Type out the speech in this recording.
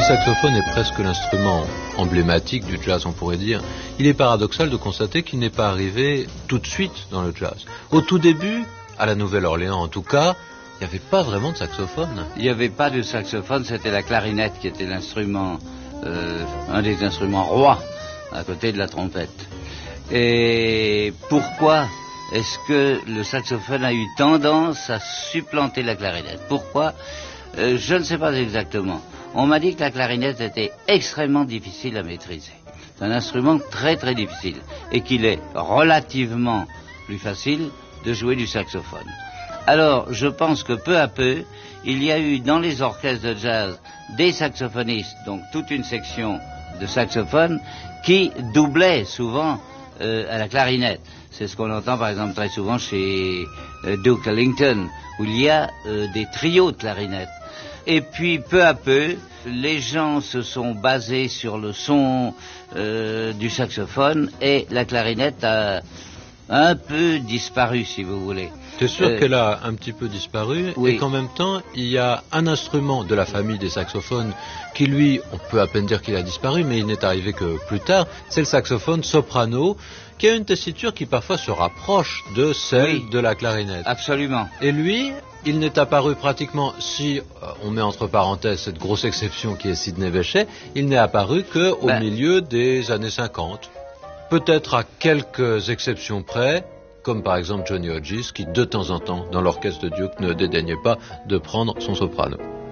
saxophone est presque l'instrument emblématique du jazz, on pourrait dire. Il est paradoxal de constater qu'il n'est pas arrivé tout de suite dans le jazz. Au tout début, à la Nouvelle-Orléans en tout cas, il n'y avait pas vraiment de saxophone. Il n'y avait pas de saxophone, c'était la clarinette qui était l'instrument, un des instruments rois à côté de la trompette. Et pourquoi est-ce que le saxophone a eu tendance à supplanter la clarinette? Pourquoi? Je ne sais pas exactement. On m'a dit que la clarinette était extrêmement difficile à maîtriser. C'est un instrument très très difficile et qu'il est relativement plus facile de jouer du saxophone. Alors, je pense que peu à peu, il y a eu dans les orchestres de jazz des saxophonistes, donc toute une section de saxophones qui doublaient souvent à la clarinette. C'est ce qu'on entend par exemple très souvent chez Duke Ellington, où il y a des trios de clarinettes. Et puis peu à peu, les gens se sont basés sur le son du saxophone et la clarinette a un peu disparu, si vous voulez. C'est sûr qu'elle a un petit peu disparu, oui. Et qu'en même temps, il y a un instrument de la famille des saxophones qui, lui, on peut à peine dire qu'il a disparu, mais il n'est arrivé que plus tard, c'est le saxophone soprano, qui a une tessiture qui parfois se rapproche de celle de la clarinette. Absolument. Et lui, il n'est apparu pratiquement, si on met entre parenthèses cette grosse exception qui est Sidney Bechet, il n'est apparu qu'au milieu des années 50. Peut-être à quelques exceptions près, comme par exemple Johnny Hodges, qui de temps en temps, dans l'orchestre de Duke, ne dédaignait pas de prendre son soprano.